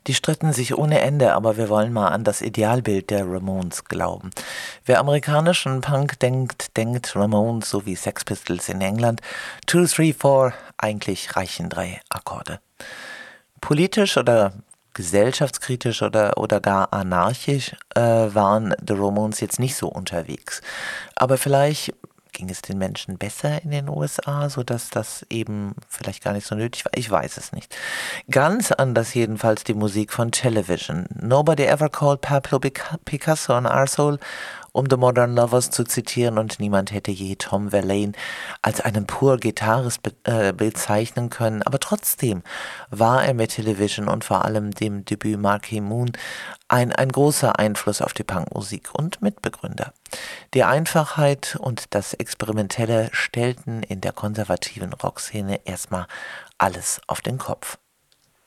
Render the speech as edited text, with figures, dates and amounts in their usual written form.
Die stritten sich ohne Ende, aber wir wollen mal an das Idealbild der Ramones glauben. Wer amerikanischen Punk denkt, denkt Ramones so wie Sex Pistols in England. 2, 3, 4, eigentlich reichen 3 Akkorde. Politisch oder gesellschaftskritisch oder gar anarchisch waren The Ramones jetzt nicht so unterwegs. Aber vielleicht ging es den Menschen besser in den USA, sodass das eben vielleicht gar nicht so nötig war. Ich weiß es nicht. Ganz anders jedenfalls die Musik von Television. Nobody ever called Pablo Picasso an arsehole, um The Modern Lovers zu zitieren, und niemand hätte je Tom Verlaine als einen pur Gitarrist bezeichnen können, aber trotzdem war er mit Television und vor allem dem Debüt Marquee Moon ein großer Einfluss auf die Punkmusik und Mitbegründer. Die Einfachheit und das Experimentelle stellten in der konservativen Rockszene erstmal alles auf den Kopf.